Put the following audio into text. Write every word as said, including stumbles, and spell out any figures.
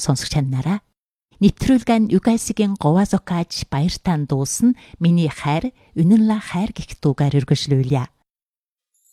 сонсогч нараа. Нэвтрүүлгэн Югасигийн Говазокач баяртан дуусна. Миний хайр, үнэнлэ хайр гэх дуугаар өргөжлүүлье.